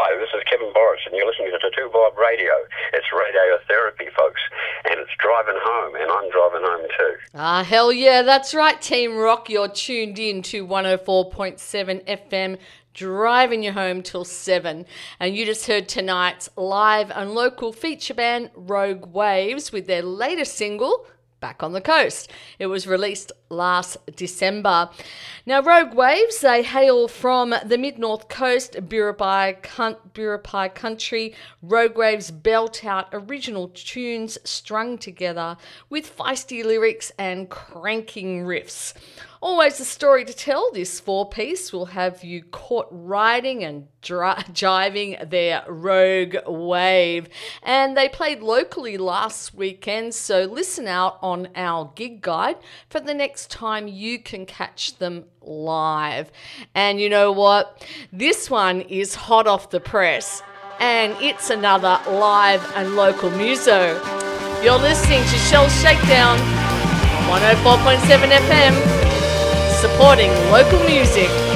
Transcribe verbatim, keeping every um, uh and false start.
Hi, this is Kevin Boris, and you're listening to Tattoo Bob Radio. It's radiotherapy, folks, and it's driving home, and I'm driving home too. Ah, hell yeah, that's right, Team Rock. You're tuned in to one oh four point seven F M, driving you home till seven. And you just heard tonight's live and local feature band, Rogue Waves, with their latest single, Back on the Coast. It was released last December. Now, Rogue Waves, they hail from the mid-north coast, Biripi, Biripi country. Rogue Waves belt out original tunes strung together with feisty lyrics and cranking riffs. Always a story to tell, this four-piece will have you caught riding and dri- jiving their Rogue Wave. And they played locally last weekend, so listen out on our gig guide for the next time you can catch them live. And you know what? This one is hot off the press, and it's another live and local muso. You're listening to Shell Shakedown on one oh four point seven F M. Supporting local music.